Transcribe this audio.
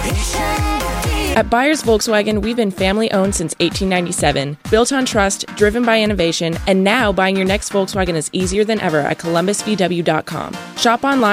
At Byers Volkswagen, we've been family-owned since 1897, built on trust, driven by innovation, and now buying your next Volkswagen is easier than ever at columbusvw.com. Shop online